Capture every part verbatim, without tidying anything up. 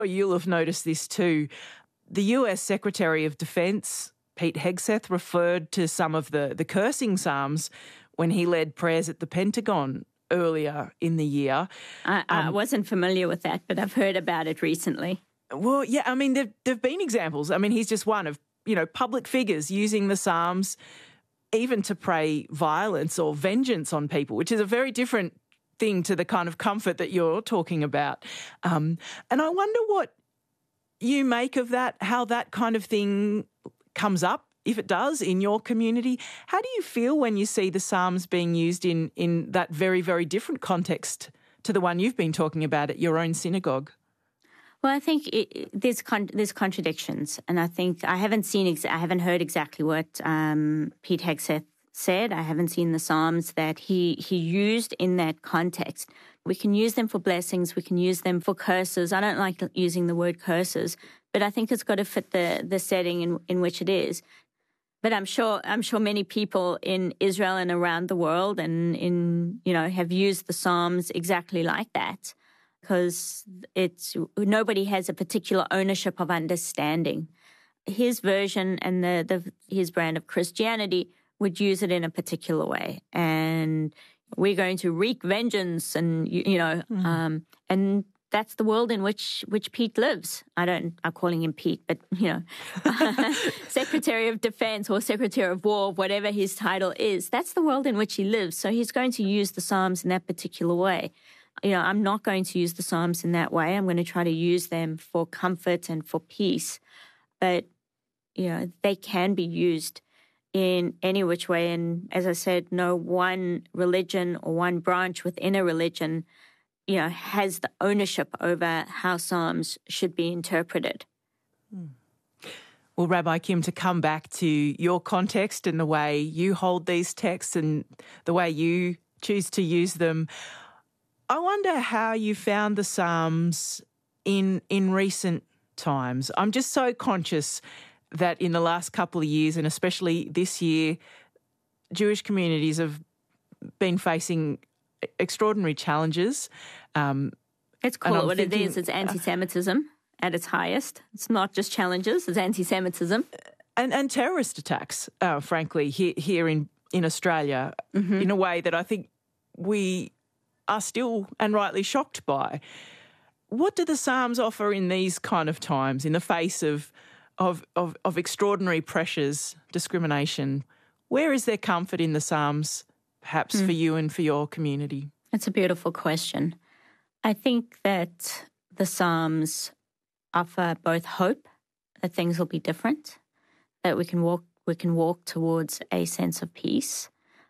You'll have noticed this too. The U S Secretary of Defense, Pete Hegseth, referred to some of the, the cursing psalms when he led prayers at the Pentagon earlier in the year. I, I um, wasn't familiar with that, but I've heard about it recently. Well, yeah, I mean, there have been examples. I mean, he's just one of, you know, public figures using the psalms even to pray violence or vengeance on people, which is a very different thing to the kind of comfort that you're talking about. Um, and I wonder what you make of that, how that kind of thing comes up, if it does, in your community. How do you feel when you see the psalms being used in, in that very, very different context to the one you've been talking about at your own synagogue? Well, I think it, there's con- there's contradictions, and I think I haven't seen, ex- I haven't heard exactly what um, Pete Hegseth said. I haven't seen the psalms that he he used in that context. We can use them for blessings. We can use them for curses. I don't like using the word curses, but I think it's got to fit the the setting in, in which it is. But I'm sure I'm sure many people in Israel and around the world, and in you know, have used the psalms exactly like that. Because it's nobody has a particular ownership of understanding. His version and the, the his brand of Christianity would use it in a particular way, and we're going to wreak vengeance, and you, you know, mm. um, and that's the world in which which Pete lives. I don't. I'm calling him Pete, but you know, Secretary of Defense or Secretary of War, whatever his title is, that's the world in which he lives. So he's going to use the Psalms in that particular way. You know, I'm not going to use the Psalms in that way. I'm going to try to use them for comfort and for peace. But, you know, they can be used in any which way. And as I said, no one religion or one branch within a religion, you know, has the ownership over how Psalms should be interpreted. Hmm. Well, Rabbi Kim, to come back to your context and the way you hold these texts and the way you choose to use them, I wonder how you found the Psalms in in recent times. I'm just so conscious that in the last couple of years, and especially this year, Jewish communities have been facing extraordinary challenges. Um, Let's call it what thinking, it is. It's anti-Semitism uh, at its highest. It's not just challenges, it's anti-Semitism. And, and terrorist attacks, uh, frankly, here, here in, in Australia, mm-hmm. in a way that I think we are still and rightly shocked by. What do the Psalms offer in these kind of times, in the face of, of, of, of extraordinary pressures, discrimination? Where is there comfort in the Psalms, perhaps mm. for you and for your community? That's a beautiful question. I think that the Psalms offer both hope that things will be different, that we can walk we can walk towards a sense of peace,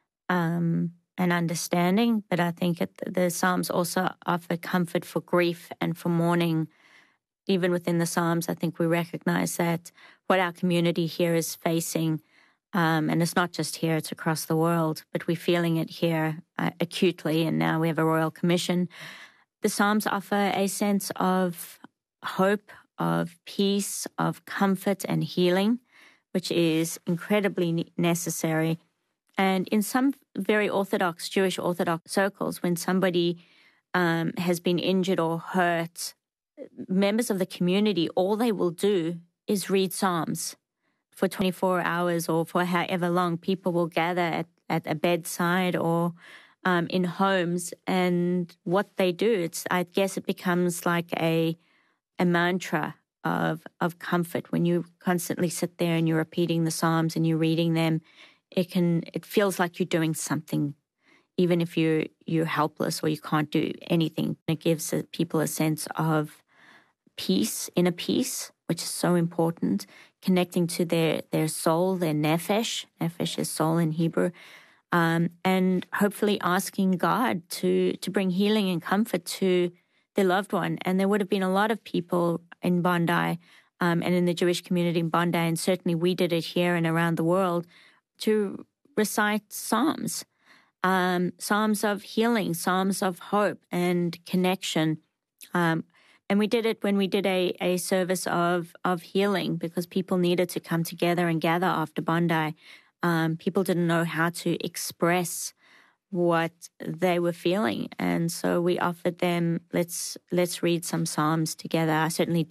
um, and understanding, but I think it, the Psalms also offer comfort for grief and for mourning. Even within the Psalms, I think we recognize that what our community here is facing, um, and it's not just here, it's across the world, but we're feeling it here uh, acutely, and now we have a Royal Commission. The Psalms offer a sense of hope, of peace, of comfort and healing, which is incredibly necessary. And in some very Orthodox, Jewish Orthodox circles, when somebody um, has been injured or hurt, members of the community, all they will do is read Psalms for twenty-four hours or for however long. People will gather at, at a bedside or um, in homes, and what they do, it's I guess it becomes like a a mantra of of comfort. When you constantly sit there and you're repeating the Psalms and you're reading them, It can. It feels like you're doing something, even if you're you're helpless or you can't do anything. It gives people a sense of peace, inner peace, which is so important. Connecting to their their soul, their nefesh. Nefesh is soul in Hebrew, um, and hopefully asking God to to bring healing and comfort to their loved one. And there would have been a lot of people in Bondi um, and in the Jewish community in Bondi, and certainly we did it here and around the world, to recite Psalms, um, Psalms of healing, Psalms of hope and connection. Um, and we did it when we did a, a service of, of healing, because people needed to come together and gather after Bondi. Um, people didn't know how to express what they were feeling. And so we offered them, let's let's read some Psalms together. I certainly